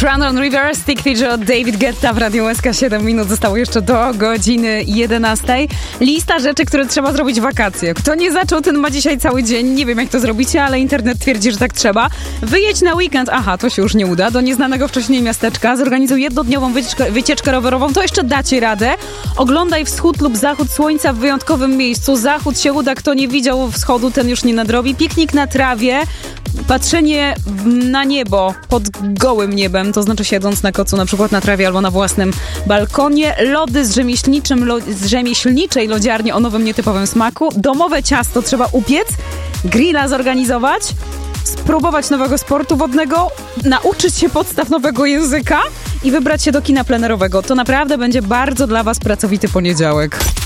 Run River, Stick Figure od David Guetta w Radiu SK. 7 minut zostało jeszcze do godziny 11. Lista rzeczy, które trzeba zrobić w wakacje. Kto nie zaczął, ten ma dzisiaj cały dzień. Nie wiem, jak to zrobicie, ale internet twierdzi, że tak trzeba. Wyjedź na weekend. Aha, to się już nie uda. Do nieznanego wcześniej miasteczka. Zorganizuj jednodniową wycieczkę rowerową. To jeszcze dacie radę. Oglądaj wschód lub zachód słońca w wyjątkowym miejscu. Zachód się uda. Kto nie widział wschodu, ten już nie nadrobi. Piknik na trawie. Patrzenie na niebo pod gołym niebem, to znaczy siedząc na kocu, na przykład na trawie albo na własnym balkonie. Lody z rzemieślniczej lodziarni o nowym, nietypowym smaku. Domowe ciasto trzeba upiec, grilla zorganizować, spróbować nowego sportu wodnego, nauczyć się podstaw nowego języka i wybrać się do kina plenerowego. To naprawdę będzie bardzo dla was pracowity poniedziałek.